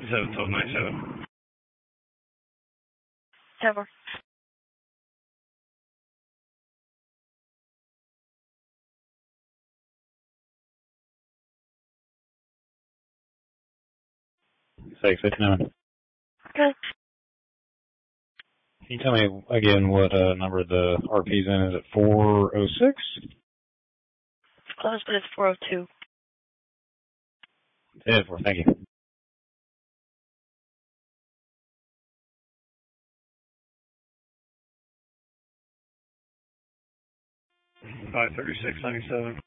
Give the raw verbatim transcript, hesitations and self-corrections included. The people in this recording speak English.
seven twelve ninety-seven. Tower. six fifty-nine. Okay. Can you tell me again what uh, number the R P's in? Is it four oh six? Close, but it's four oh two. ten four, thank you. five thirty-six ninety-seven.